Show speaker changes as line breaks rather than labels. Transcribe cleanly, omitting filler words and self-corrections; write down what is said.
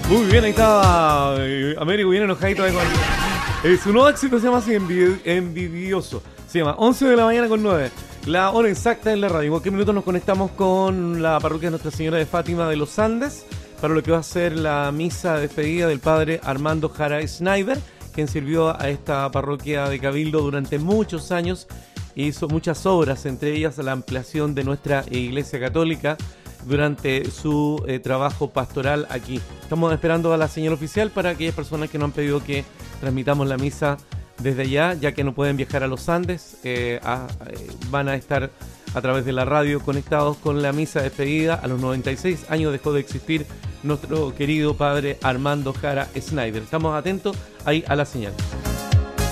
Muy bien, ahí estaba Américo bien enojadito ahí con... su nuevo éxito se llama así, Envidioso. Se llama 11 de la mañana con 9. La hora exacta en la radio. En cualquier minuto nos conectamos con la parroquia de Nuestra Señora de Fátima de los Andes para lo que va a ser la misa de despedida del padre Armando Jara Schneider, quien sirvió a esta parroquia de Cabildo durante muchos años e hizo muchas obras, entre ellas la ampliación de nuestra iglesia católica durante su trabajo pastoral aquí. Estamos esperando a la señal oficial para aquellas personas que nos han pedido que transmitamos la misa desde allá, ya que no pueden viajar a los Andes, van a estar a través de la radio conectados con la misa de despedida. A los 96 años dejó de existir nuestro querido padre Armando Jara Schneider. Estamos atentos ahí a la señal.